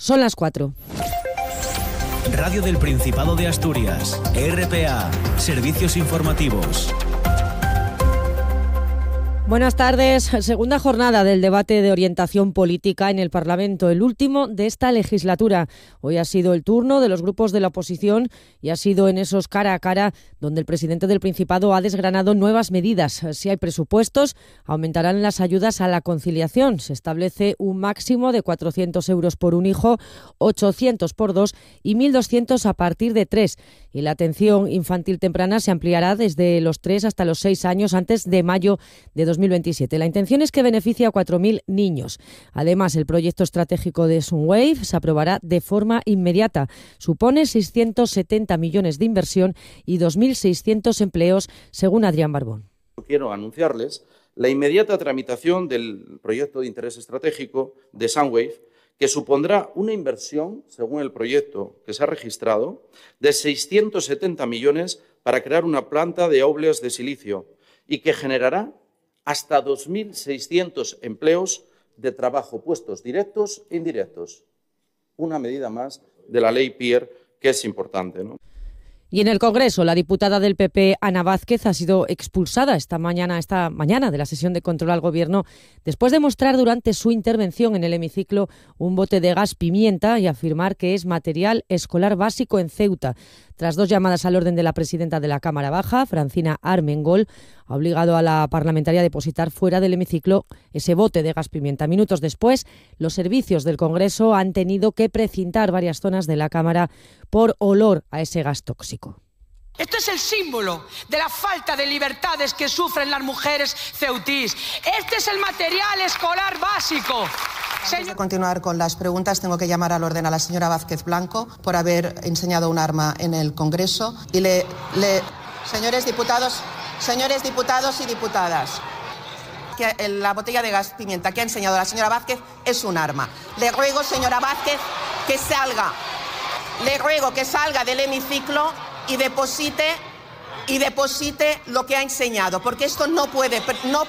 Son las 4. Radio del Principado de Asturias, RPA, Servicios Informativos. Buenas tardes. Segunda jornada del debate de orientación política en el Parlamento, el último de esta legislatura. Hoy ha sido el turno de los grupos de la oposición y ha sido en esos cara a cara donde el presidente del Principado ha desgranado nuevas medidas. Si hay presupuestos, aumentarán las ayudas a la conciliación. Se establece un máximo de 400 euros por un hijo, 800 por dos y 1.200 a partir de 3. Y la atención infantil temprana se ampliará desde los 3 hasta los 6 años antes de mayo de 2027. La intención es que beneficie a 4.000 niños. Además, el proyecto estratégico de Sunwave se aprobará de forma inmediata. Supone 670 millones de inversión y 2.600 empleos, según Adrián Barbón. Quiero anunciarles la inmediata tramitación del proyecto de interés estratégico de Sunwave, que supondrá una inversión, según el proyecto que se ha registrado, de 670 millones para crear una planta de óleos de silicio y que generará hasta 2.600 empleos de trabajo, puestos directos e indirectos. Una medida más de la ley Pier que es importante, ¿no? Y en el Congreso, la diputada del PP, Ana Vázquez, ha sido expulsada esta mañana de la sesión de control al Gobierno después de mostrar durante su intervención en el hemiciclo un bote de gas pimienta y afirmar que es material escolar básico en Ceuta. Tras 2 llamadas al orden de la presidenta de la Cámara Baja, Francina Armengol, ha obligado a la parlamentaria a depositar fuera del hemiciclo ese bote de gas pimienta. Minutos después, los servicios del Congreso han tenido que precintar varias zonas de la Cámara por olor a ese gas tóxico. Esto es el símbolo de la falta de libertades que sufren las mujeres ceutís. Este es el material escolar básico. Antes de continuar con las preguntas, tengo que llamar al orden a la señora Vázquez Blanco por haber enseñado un arma en el Congreso. Y señores diputados y diputadas, que la botella de gas pimienta que ha enseñado la señora Vázquez es un arma. Le ruego, señora Vázquez, que salga. Le ruego que salga del hemiciclo y deposite lo que ha enseñado, porque esto no puede